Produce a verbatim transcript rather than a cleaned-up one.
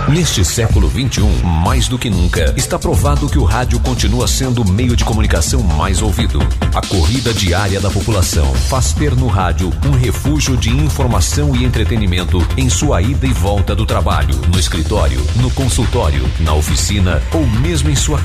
Neste século vinte e um, mais do que nunca, está provado que o rádio continua sendo o meio de comunicação mais ouvido. A corrida diária da população faz ter no rádio um refúgio de informação e entretenimento em sua ida e volta do trabalho, no escritório, no consultório, na oficina ou mesmo em sua